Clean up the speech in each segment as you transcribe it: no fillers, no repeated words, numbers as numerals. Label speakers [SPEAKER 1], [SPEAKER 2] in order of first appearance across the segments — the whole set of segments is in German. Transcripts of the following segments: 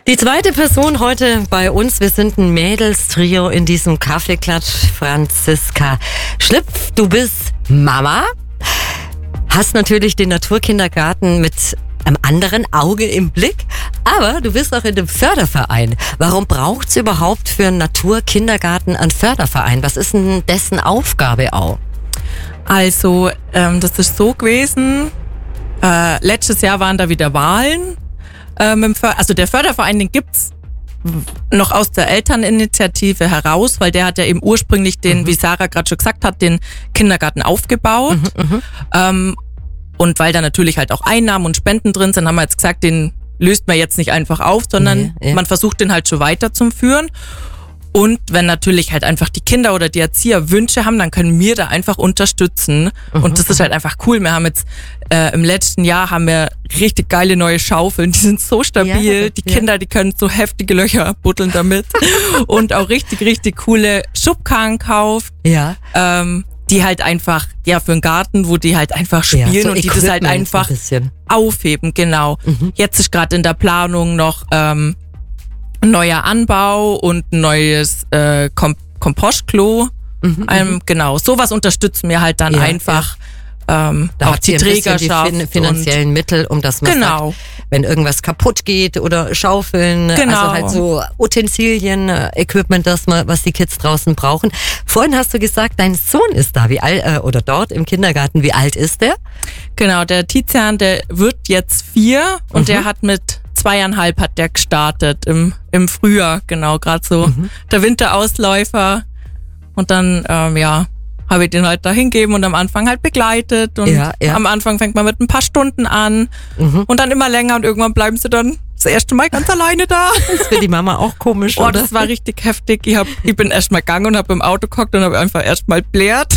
[SPEAKER 1] Die zweite Person heute bei uns, wir sind ein Mädels-Trio in diesem Kaffeeklatsch. Franziska Schlipf, du bist Mama, hast natürlich den Naturkindergarten mit einem anderen Auge im Blick, aber du bist auch in dem Förderverein. Warum braucht es überhaupt für einen Naturkindergarten einen Förderverein? Was ist denn dessen Aufgabe auch?
[SPEAKER 2] Also, das ist so gewesen, letztes Jahr waren da wieder Wahlen. Also der Förderverein, den gibt's noch aus der Elterninitiative heraus, weil der hat ja eben ursprünglich den, wie Sarah gerade schon gesagt hat, den Kindergarten aufgebaut. Und weil da natürlich halt auch Einnahmen und Spenden drin sind, haben wir jetzt gesagt, den löst man jetzt nicht einfach auf, sondern man versucht den halt schon weiter zu führen. Und wenn natürlich halt einfach die Kinder oder die Erzieher Wünsche haben, dann können wir da einfach unterstützen. Und das ist halt einfach cool. Wir haben jetzt im letzten Jahr haben wir richtig geile neue Schaufeln. Die sind so stabil. Die Kinder, die können so heftige Löcher buddeln damit. Und auch richtig, richtig coole Schubkarren kauft. Ja. Die halt einfach, für einen Garten, wo die halt einfach spielen so und die das halt einfach ein aufheben. Genau. Jetzt ist gerade in der Planung noch neuer Anbau und ein neues Kompostklo. Genau, sowas unterstützen wir halt dann einfach.
[SPEAKER 1] Da auch die Trägerschaft. Die finanziellen Mittel, um das man sagt, wenn irgendwas kaputt geht oder Schaufeln, also halt so Utensilien, Equipment, was die Kids draußen brauchen. Vorhin hast du gesagt, dein Sohn ist da, wie alt, oder dort im Kindergarten, wie alt ist der? Genau, der Tizian, der wird jetzt 4 und der hat mit 2,5 hat der gestartet im Frühjahr, genau, gerade so der Winterausläufer. Und dann, habe ich den halt da hingegeben und am Anfang halt begleitet. Und am Anfang fängt man mit ein paar Stunden an und dann immer länger und irgendwann bleiben sie dann das erste Mal ganz alleine da. Das ist für die Mama auch komisch, oder? Das war richtig heftig. Ich bin erst mal gegangen und habe im Auto gehockt und habe einfach erst mal blärt.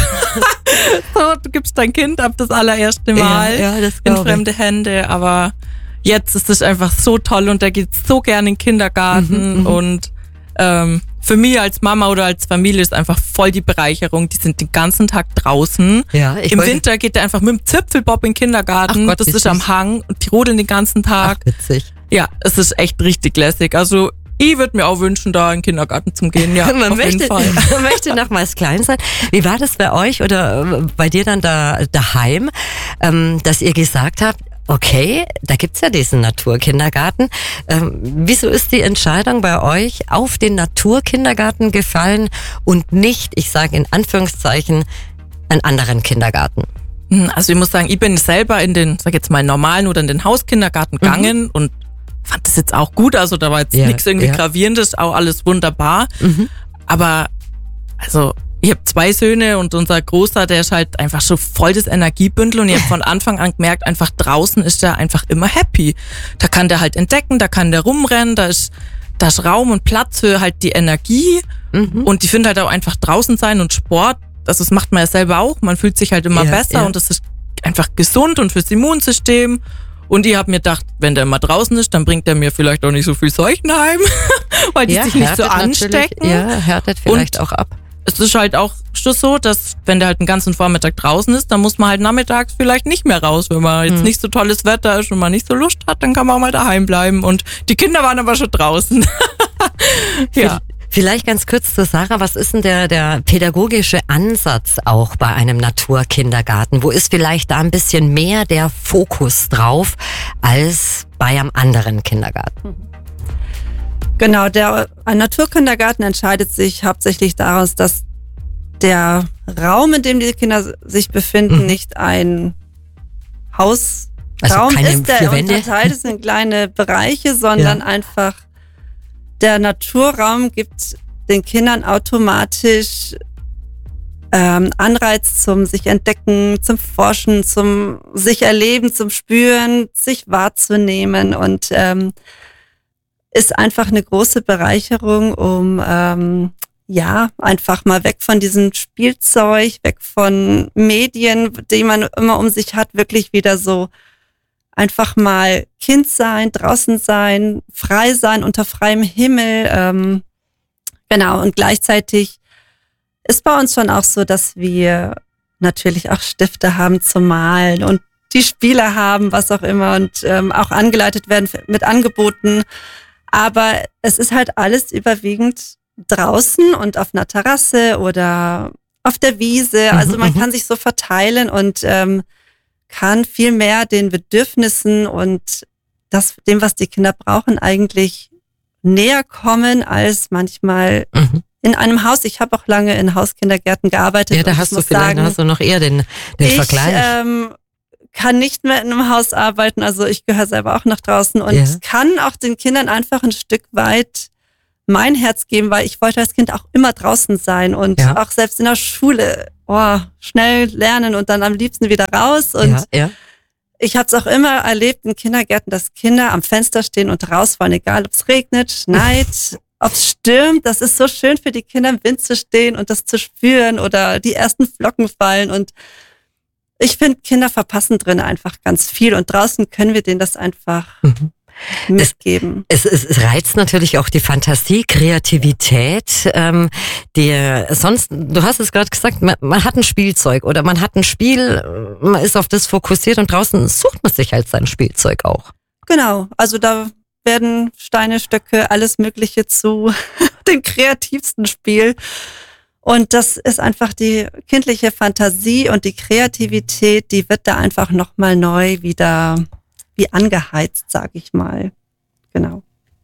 [SPEAKER 1] So, du gibst dein Kind ab das allererste Mal in fremde Hände, aber jetzt ist es einfach so toll und der geht so gerne in den Kindergarten und für mich als Mama oder als Familie ist einfach voll die Bereicherung. Die sind den ganzen Tag draußen. Im Winter geht der einfach mit dem Zipfelbob in den Kindergarten. Ach Gott, das ist am Hang und die rodeln den ganzen Tag. Ach, witzig. Ja, es ist echt richtig lässig. Also ich würde mir auch wünschen, da in den Kindergarten zu gehen. Ja, auf jeden Fall. Man möchte nochmals klein sein. Wie war das bei euch oder bei dir dann da daheim, dass ihr gesagt habt, okay, da gibt's ja diesen Naturkindergarten. Wieso ist die Entscheidung bei euch auf den Naturkindergarten gefallen und nicht, ich sage in Anführungszeichen, einen anderen Kindergarten?
[SPEAKER 2] Also ich muss sagen, ich bin selber in den, sag jetzt mal, normalen oder in den Hauskindergarten gegangen und fand das jetzt auch gut. Also da war jetzt nichts irgendwie Gravierendes, auch alles wunderbar. Aber also ich habe 2 Söhne und unser Großer, der ist halt einfach so voll das Energiebündel und ich habe von Anfang an gemerkt, einfach draußen ist der einfach immer happy. Da kann der halt entdecken, da kann der rumrennen, da ist Raum und Platz für halt die Energie und ich finde halt auch einfach draußen sein und Sport, also das macht man ja selber auch, man fühlt sich halt immer besser und das ist einfach gesund und fürs Immunsystem. Und ich habe mir gedacht, wenn der immer draußen ist, dann bringt er mir vielleicht auch nicht so viel Seuchen heim, weil die sich nicht so anstecken.
[SPEAKER 1] Ja, härtet vielleicht auch ab.
[SPEAKER 2] Es ist halt auch so, dass wenn der halt den ganzen Vormittag draußen ist, dann muss man halt nachmittags vielleicht nicht mehr raus. Wenn man jetzt nicht so tolles Wetter ist und man nicht so Lust hat, dann kann man auch mal daheim bleiben. Und die Kinder waren aber schon draußen.
[SPEAKER 1] Vielleicht ganz kurz zu Sarah, was ist denn der pädagogische Ansatz auch bei einem Naturkindergarten? Wo ist vielleicht da ein bisschen mehr der Fokus drauf als bei einem anderen Kindergarten?
[SPEAKER 3] Genau, ein Naturkindergarten entscheidet sich hauptsächlich daraus, dass der Raum, in dem die Kinder sich befinden, nicht ein Hausraum ist, der unterteilt ist in kleine Bereiche, sondern einfach der Naturraum gibt den Kindern automatisch Anreiz zum sich entdecken, zum Forschen, zum sich erleben, zum Spüren, sich wahrzunehmen und ist einfach eine große Bereicherung, um einfach mal weg von diesem Spielzeug, weg von Medien, die man immer um sich hat, wirklich wieder so einfach mal Kind sein, draußen sein, frei sein, unter freiem Himmel. Genau, und gleichzeitig ist bei uns schon auch so, dass wir natürlich auch Stifte haben zum Malen und die Spiele haben, was auch immer, und auch angeleitet werden mit Angeboten Aber es ist halt alles überwiegend draußen und auf einer Terrasse oder auf der Wiese. Also man kann sich so verteilen und kann viel mehr den Bedürfnissen und dem, was die Kinder brauchen, eigentlich näher kommen als manchmal in einem Haus. Ich habe auch lange in Hauskindergärten gearbeitet.
[SPEAKER 1] Ja, da hast du noch eher den Vergleich.
[SPEAKER 3] Ich kann nicht mehr in einem Haus arbeiten, also ich gehöre selber auch nach draußen und kann auch den Kindern einfach ein Stück weit mein Herz geben, weil ich wollte als Kind auch immer draußen sein und auch selbst in der Schule schnell lernen und dann am liebsten wieder raus. Und ich habe es auch immer erlebt in Kindergärten, dass Kinder am Fenster stehen und raus wollen, egal ob es regnet, schneit, ob es stürmt. Das ist so schön für die Kinder, im Wind zu stehen und das zu spüren oder die ersten Flocken fallen. Und ich finde, Kinder verpassen drin einfach ganz viel und draußen können wir denen das einfach mitgeben.
[SPEAKER 1] Es reizt natürlich auch die Fantasie, Kreativität, du hast es gerade gesagt, man hat ein Spielzeug oder man hat ein Spiel, man ist auf das fokussiert und draußen sucht man sich halt sein Spielzeug auch.
[SPEAKER 3] Genau, also da werden Steine, Stöcke, alles Mögliche zu dem kreativsten Spiel. Und das ist einfach die kindliche Fantasie und die Kreativität, die wird da einfach nochmal neu wieder wie angeheizt, sag ich mal. Genau.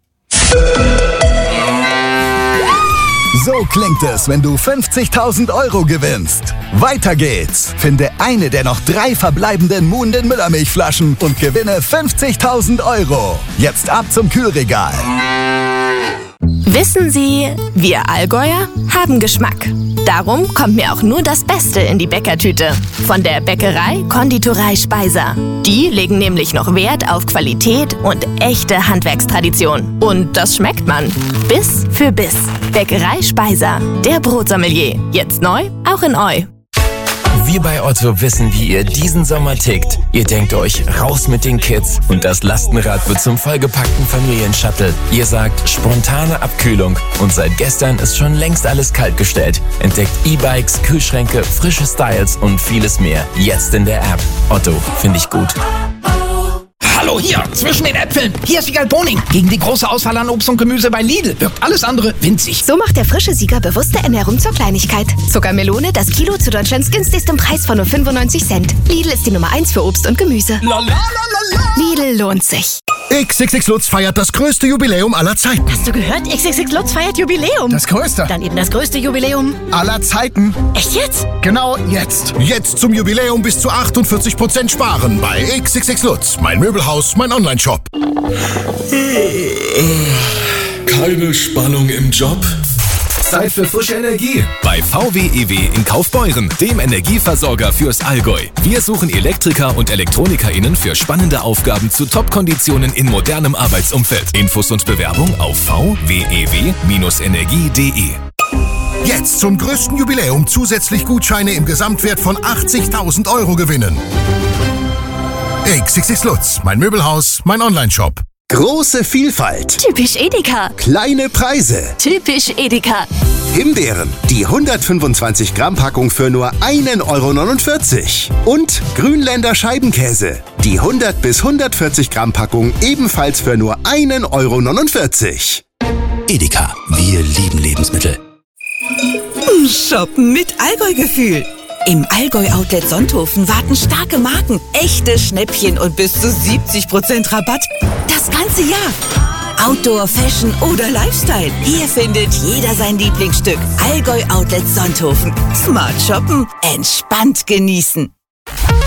[SPEAKER 4] So klingt es, wenn du 50.000 Euro gewinnst. Weiter geht's. Finde eine der noch 3 verbleibenden Muhnden Müllermilchflaschen und gewinne 50.000 Euro. Jetzt ab zum Kühlregal.
[SPEAKER 5] Wissen Sie, wir Allgäuer haben Geschmack. Darum kommt mir auch nur das Beste in die Bäckertüte. Von der Bäckerei Konditorei Speiser. Die legen nämlich noch Wert auf Qualität und echte Handwerkstradition. Und das schmeckt man. Biss für Biss. Bäckerei Speiser. Der Brotsommelier. Jetzt neu, auch in Eu.
[SPEAKER 6] Wir bei Otto wissen, wie ihr diesen Sommer tickt. Ihr denkt euch, raus mit den Kids und das Lastenrad wird zum vollgepackten Familienshuttle. Ihr sagt, spontane Abkühlung und seit gestern ist schon längst alles kaltgestellt. Entdeckt E-Bikes, Kühlschränke, frische Styles und vieles mehr. Jetzt in der App. Otto, finde ich gut.
[SPEAKER 7] Hallo, hier, zwischen den Äpfeln. Hier ist Wiegald Boning. Gegen die große Auswahl an Obst und Gemüse bei Lidl wirkt alles andere winzig.
[SPEAKER 8] So macht der frische Sieger bewusste Ernährung zur Kleinigkeit. Zuckermelone, das Kilo zu Deutschlands günstigstem Preis von nur 95 Cent. Lidl ist die Nummer 1 für Obst und Gemüse. Lidl lohnt sich.
[SPEAKER 9] XXX Lutz feiert das größte Jubiläum aller Zeiten.
[SPEAKER 8] Hast du gehört? XXX Lutz feiert Jubiläum.
[SPEAKER 9] Das größte.
[SPEAKER 8] Dann eben das größte Jubiläum
[SPEAKER 9] aller Zeiten.
[SPEAKER 8] Echt jetzt?
[SPEAKER 9] Genau jetzt. Jetzt zum Jubiläum bis zu 48% sparen bei XXX Lutz. Mein Möbelhaus, mein Online-Shop.
[SPEAKER 10] Keine Spannung im Job?
[SPEAKER 4] Zeit für frische Energie bei VW-EW in Kaufbeuren, dem Energieversorger fürs Allgäu. Wir suchen Elektriker und ElektronikerInnen für spannende Aufgaben zu Top-Konditionen in modernem Arbeitsumfeld. Infos und Bewerbung auf vwew-energie.de.
[SPEAKER 9] Jetzt zum größten Jubiläum zusätzlich Gutscheine im Gesamtwert von 80.000 Euro gewinnen. XXX Lutz, mein Möbelhaus, mein Online-Shop.
[SPEAKER 11] Große Vielfalt.
[SPEAKER 8] Typisch Edeka.
[SPEAKER 11] Kleine Preise.
[SPEAKER 8] Typisch Edeka.
[SPEAKER 11] Himbeeren, die 125 Gramm Packung für nur 1,49 €. Und Grünländer Scheibenkäse, die 100 bis 140 Gramm Packung ebenfalls für nur 1,49 €.
[SPEAKER 12] Edeka, wir lieben Lebensmittel.
[SPEAKER 13] Shoppen mit Allgäu-Gefühl. Im Allgäu-Outlet Sonthofen warten starke Marken, echte Schnäppchen und bis zu 70% Rabatt. Das ganze Jahr. Outdoor, Fashion oder Lifestyle. Hier findet jeder sein Lieblingsstück. Allgäu-Outlet Sonthofen. Smart shoppen, entspannt genießen.